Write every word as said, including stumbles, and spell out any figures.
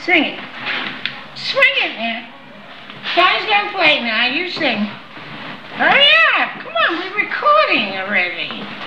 Sing it. Swing it, man. Johnny's gonna play now. You sing. Hurry up. Come on, we're recording already.